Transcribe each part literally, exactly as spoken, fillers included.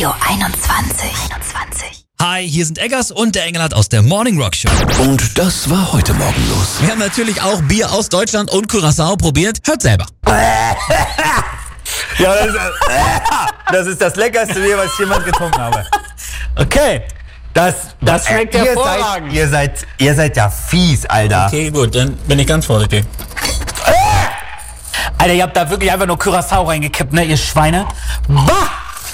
einundzwanzig. einundzwanzig. Hi, hier sind Eggers und der Engelhardt aus der Morning Rock Show. Und das war heute Morgen los. Wir haben natürlich auch Bier aus Deutschland und Curaçao probiert. Hört selber. Ja, das ist, das ist das leckerste Bier, was ich jemals getrunken habe. Okay, das, das schmeckt ihr hervorragend. Seid, ihr, seid, ihr seid ja fies, Alter. Okay, gut, dann bin ich ganz vorsichtig. Alter, ihr habt da wirklich einfach nur Curaçao reingekippt, ne, ihr Schweine. Bah!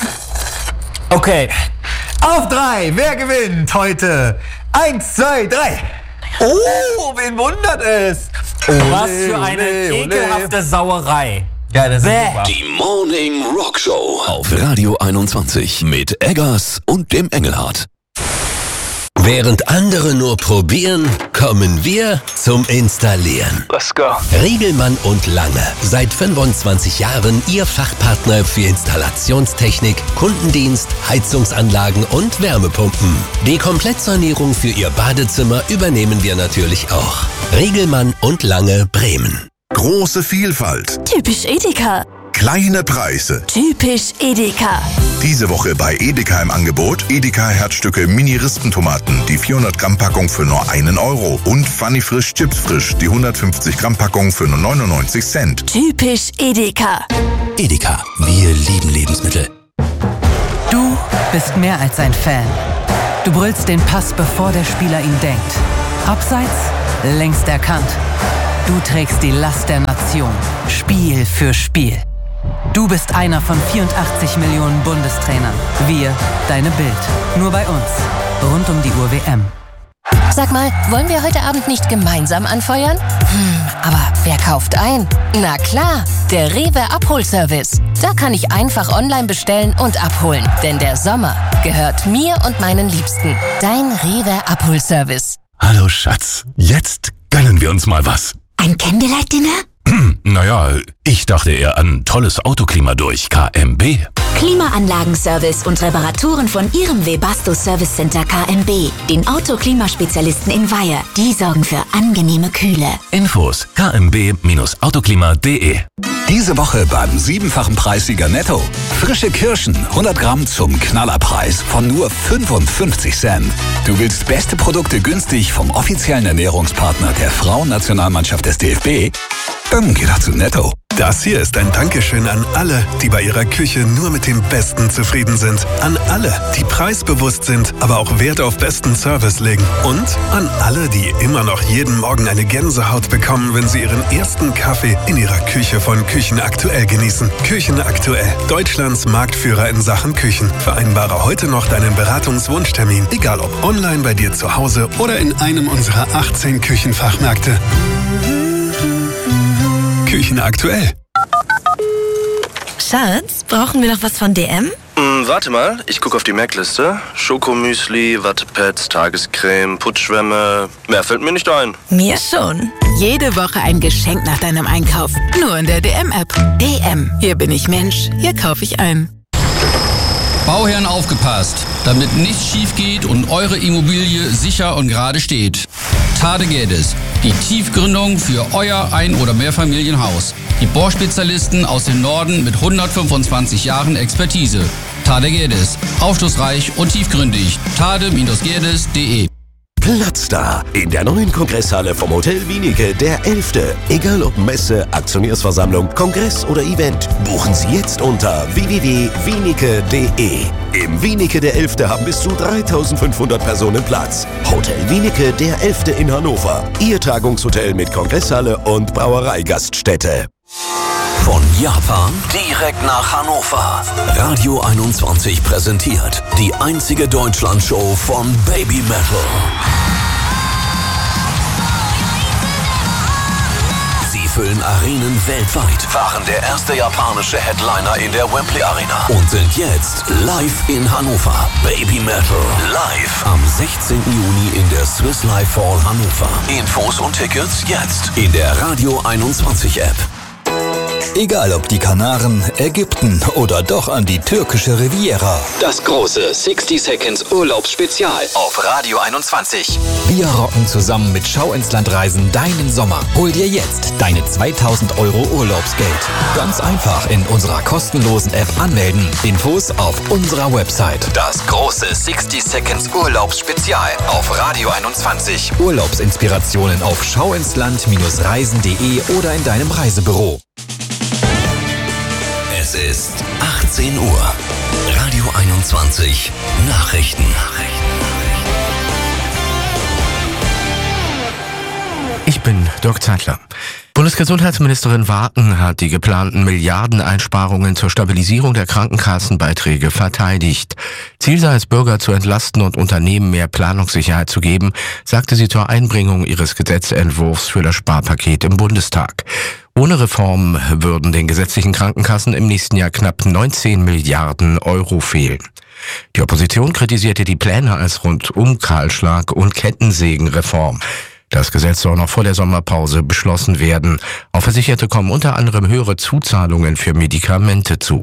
Okay. Auf drei, wer gewinnt heute? Eins, zwei, drei. Oh, wen wundert es? Ole, Was für eine ole, ole. ekelhafte Sauerei. Ja, das ist Bäh. super. Die Morning Rock Show auf Radio einundzwanzig mit Eggers und dem Engelhardt. Während andere nur probieren, kommen wir zum Installieren. Let's go. Riegelmann und Lange. Seit fünfundzwanzig Jahren Ihr Fachpartner für Installationstechnik, Kundendienst, Heizungsanlagen und Wärmepumpen. Die Komplettsanierung für Ihr Badezimmer übernehmen wir natürlich auch. Riegelmann und Lange, Bremen. Große Vielfalt, Typisch Edeka. kleine Preise. Typisch Edeka. Diese Woche bei Edeka im Angebot Edeka Herzstücke Mini-Rispentomaten, die vierhundert Gramm Packung für nur einen Euro und Funny Frisch Chips Frisch, die hundertfünfzig Gramm Packung für nur neunundneunzig Cent. Typisch Edeka. Edeka, wir lieben Lebensmittel. Du bist mehr als ein Fan. Du brüllst den Pass, bevor der Spieler ihn denkt. Abseits, längst erkannt. Du trägst die Last der Nation, Spiel für Spiel. Du bist einer von vierundachtzig Millionen Bundestrainern. Wir, deine Bild. Nur bei uns. Rund um die Uhr W M. Sag mal, wollen wir heute Abend nicht gemeinsam anfeuern? Hm, aber wer kauft ein? Na klar, der Rewe Abholservice. Da kann ich einfach online bestellen und abholen. Denn der Sommer gehört mir und meinen Liebsten. Dein Rewe Abholservice. Hallo Schatz, jetzt gönnen wir uns mal was. Ein Candlelight-Dinner? Naja, ich dachte eher an tolles Autoklima durch K M B. Klimaanlagenservice und Reparaturen von Ihrem Webasto Service Center K M B. Den Autoklimaspezialisten in Weiher. Die sorgen für angenehme Kühle. Infos k m b Bindestrich autoklima punkt d e. Diese Woche beim siebenfachen Preissieger Netto. Frische Kirschen, hundert Gramm zum Knallerpreis von nur fünfundfünfzig Cent. Du willst beste Produkte günstig vom offiziellen Ernährungspartner der Frauennationalmannschaft des D F B? Dann geh doch zu Netto. Das hier ist ein Dankeschön an alle, die bei ihrer Küche nur mit dem Besten zufrieden sind. An alle, die preisbewusst sind, aber auch Wert auf besten Service legen. Und an alle, die immer noch jeden Morgen eine Gänsehaut bekommen, wenn sie ihren ersten Kaffee in ihrer Küche von Küchenaktuell genießen. Küchenaktuell, Deutschlands Marktführer in Sachen Küchen. Vereinbare heute noch deinen Beratungswunschtermin, egal ob online bei dir zu Hause oder in einem unserer achtzehn Küchenfachmärkte. Küchenaktuell. Schatz, brauchen wir noch was von D M? Hm, warte mal, ich gucke auf die Merkliste. Schokomüsli, Wattepads, Tagescreme, Putzschwämme. Mehr fällt mir nicht ein. Mir schon. Jede Woche ein Geschenk nach deinem Einkauf. Nur in der D M-App. D M. Hier bin ich Mensch. Hier kaufe ich ein. Bauherren aufgepasst, damit nichts schief geht und eure Immobilie sicher und gerade steht. Tade Geddes, die Tiefgründung für euer Ein- oder Mehrfamilienhaus. Die Bohrspezialisten aus dem Norden mit hundertfünfundzwanzig Jahren Expertise. Tade Geddes, aufschlussreich und tiefgründig. tade Geddes punkt de. Platz da in der neuen Kongresshalle vom Hotel Wienicke, der elfte. Egal ob Messe, Aktionärsversammlung, Kongress oder Event, buchen Sie jetzt unter w w w punkt wienicke punkt de. Im Wienicke der elfte haben bis zu dreitausendfünfhundert Personen Platz. Hotel Wienicke der elfte in Hannover. Ihr Tagungshotel mit Kongresshalle und Brauereigaststätte. Von Japan direkt nach Hannover. Radio einundzwanzig präsentiert die einzige Deutschlandshow von Baby Metal. Sie füllen Arenen weltweit, waren der erste japanische Headliner in der Wembley Arena und sind jetzt live in Hannover. Baby Metal live am sechzehnten Juni in der Swiss Life Hall Hannover. Infos und Tickets jetzt in der Radio einundzwanzig App. Egal ob die Kanaren, Ägypten oder doch an die türkische Riviera. Das große sixty Seconds Urlaubsspezial auf Radio einundzwanzig. Wir rocken zusammen mit Schau ins Land Reisen deinen Sommer. Hol dir jetzt deine zweitausend Euro Urlaubsgeld. Ganz einfach in unserer kostenlosen App anmelden. Infos auf unserer Website. Das große sixty Seconds Urlaubsspezial auf Radio einundzwanzig. Urlaubsinspirationen auf schauinsland Reisen punkt de oder in deinem Reisebüro. Es ist achtzehn Uhr. Radio einundzwanzig. Nachrichten. Ich bin Dirk Zeitler. Bundesgesundheitsministerin Waken hat die geplanten Milliardeneinsparungen zur Stabilisierung der Krankenkassenbeiträge verteidigt. Ziel sei es, Bürger zu entlasten und Unternehmen mehr Planungssicherheit zu geben, sagte sie zur Einbringung ihres Gesetzentwurfs für das Sparpaket im Bundestag. Ohne Reform würden den gesetzlichen Krankenkassen im nächsten Jahr knapp neunzehn Milliarden Euro fehlen. Die Opposition kritisierte die Pläne als Rundumkahlschlag und Kettensägenreform. Das Gesetz soll noch vor der Sommerpause beschlossen werden. Auf Versicherte kommen unter anderem höhere Zuzahlungen für Medikamente zu.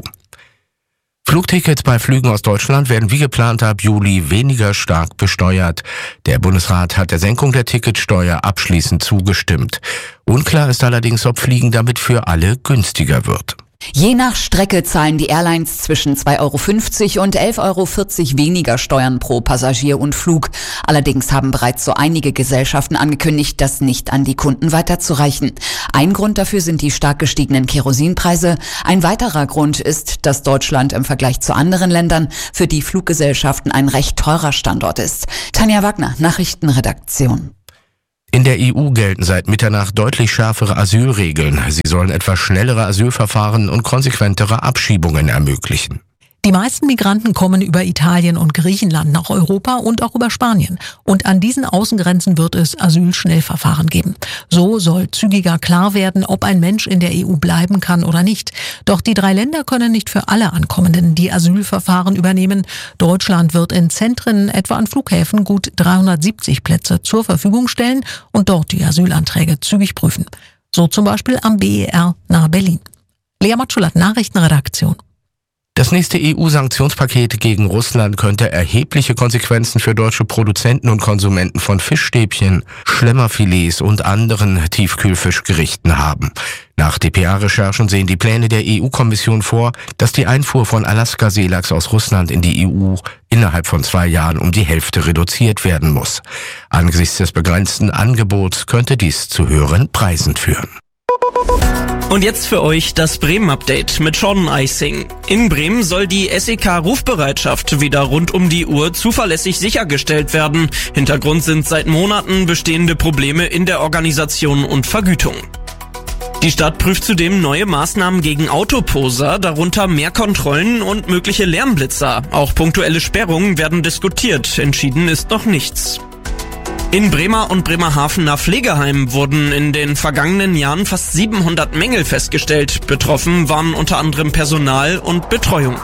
Flugtickets bei Flügen aus Deutschland werden wie geplant ab Juli weniger stark besteuert. Der Bundesrat hat der Senkung der Ticketsteuer abschließend zugestimmt. Unklar ist allerdings, ob Fliegen damit für alle günstiger wird. Je nach Strecke zahlen die Airlines zwischen zwei Euro fünfzig und elf Euro vierzig weniger Steuern pro Passagier und Flug. Allerdings haben bereits so einige Gesellschaften angekündigt, das nicht an die Kunden weiterzureichen. Ein Grund dafür sind die stark gestiegenen Kerosinpreise. Ein weiterer Grund ist, dass Deutschland im Vergleich zu anderen Ländern für die Fluggesellschaften ein recht teurer Standort ist. Tanja Wagner, Nachrichtenredaktion. In der E U gelten seit Mitternacht deutlich schärfere Asylregeln. Sie sollen etwas schnellere Asylverfahren und konsequentere Abschiebungen ermöglichen. Die meisten Migranten kommen über Italien und Griechenland nach Europa und auch über Spanien. Und an diesen Außengrenzen wird es Asylschnellverfahren geben. So soll zügiger klar werden, ob ein Mensch in der E U bleiben kann oder nicht. Doch die drei Länder können nicht für alle Ankommenden die Asylverfahren übernehmen. Deutschland wird in Zentren, etwa an Flughäfen, gut dreihundertsiebzig Plätze zur Verfügung stellen und dort die Asylanträge zügig prüfen. So zum Beispiel am B E R nahe Berlin. Lea Matschulat, Nachrichtenredaktion. Das nächste E U-Sanktionspaket gegen Russland könnte erhebliche Konsequenzen für deutsche Produzenten und Konsumenten von Fischstäbchen, Schlemmerfilets und anderen Tiefkühlfischgerichten haben. Nach D P A-Recherchen sehen die Pläne der E U-Kommission vor, dass die Einfuhr von Alaska-Seelachs aus Russland in die E U innerhalb von zwei Jahren um die Hälfte reduziert werden muss. Angesichts des begrenzten Angebots könnte dies zu höheren Preisen führen. Und jetzt für euch das Bremen-Update mit Sean Eising. In Bremen soll die S E K-Rufbereitschaft wieder rund um die Uhr zuverlässig sichergestellt werden. Hintergrund sind seit Monaten bestehende Probleme in der Organisation und Vergütung. Die Stadt prüft zudem neue Maßnahmen gegen Autoposer, darunter mehr Kontrollen und mögliche Lärmblitzer. Auch punktuelle Sperrungen werden diskutiert, entschieden ist noch nichts. In Bremer und Bremerhavener Pflegeheimen wurden in den vergangenen Jahren fast siebenhundert Mängel festgestellt. Betroffen waren unter anderem Personal und Betreuung.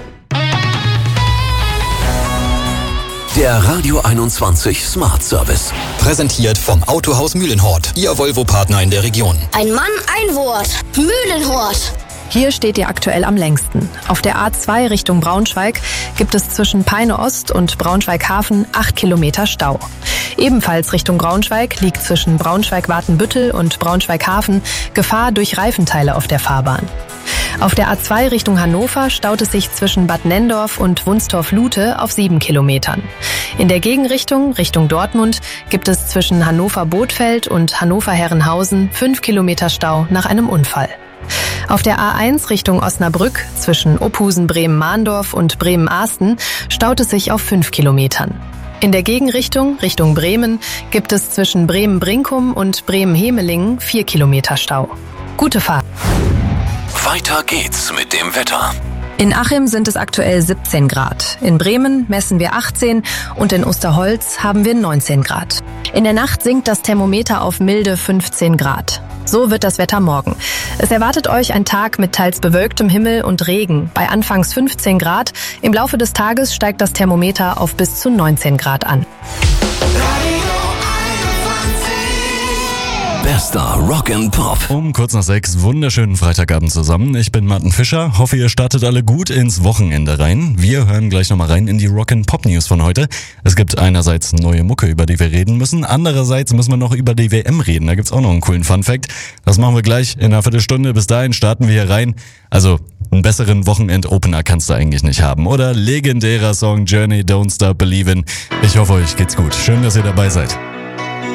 Der Radio einundzwanzig Smart Service. Präsentiert vom Autohaus Mühlenhort, Ihr Volvo-Partner in der Region. Ein Mann, ein Wort. Mühlenhort. Hier steht ihr aktuell am längsten. Auf der A zwei Richtung Braunschweig gibt es zwischen Peine Ost und Braunschweig Hafen acht Kilometer Stau. Ebenfalls Richtung Braunschweig liegt zwischen Braunschweig-Watenbüttel und Braunschweig-Hafen Gefahr durch Reifenteile auf der Fahrbahn. Auf der A zwei Richtung Hannover staut es sich zwischen Bad Nenndorf und Wunstorf-Lute auf sieben Kilometern. In der Gegenrichtung, Richtung Dortmund, gibt es zwischen Hannover-Bothfeld und Hannover-Herrenhausen fünf Kilometer Stau nach einem Unfall. Auf der A eins Richtung Osnabrück zwischen Opphusen-Bremen-Mahndorf und Bremen-Ahsten staut es sich auf fünf Kilometern. In der Gegenrichtung, Richtung Bremen, gibt es zwischen Bremen-Brinkum und Bremen-Hemelingen vier Kilometer Stau. Gute Fahrt. Weiter geht's mit dem Wetter. In Achim sind es aktuell siebzehn Grad. In Bremen messen wir achtzehn und in Osterholz haben wir neunzehn Grad. In der Nacht sinkt das Thermometer auf milde fünfzehn Grad. So wird das Wetter morgen. Es erwartet euch ein Tag mit teils bewölktem Himmel und Regen bei anfangs fünfzehn Grad. Im Laufe des Tages steigt das Thermometer auf bis zu neunzehn Grad an. Bester Rock and Pop. Um kurz nach sechs, wunderschönen Freitagabend zusammen. Ich bin Martin Fischer. Hoffe, ihr startet alle gut ins Wochenende rein. Wir hören gleich nochmal rein in die Rock and Pop News von heute. Es gibt einerseits neue Mucke, über die wir reden müssen. Andererseits müssen wir noch über die W M reden. Da gibt's auch noch einen coolen Funfact. Das machen wir gleich in einer Viertelstunde. Bis dahin starten wir hier rein. Also, einen besseren Wochenend-Opener kannst du eigentlich nicht haben. Oder legendärer Song Journey, Don't Stop Believin'. Ich hoffe, euch geht's gut. Schön, dass ihr dabei seid.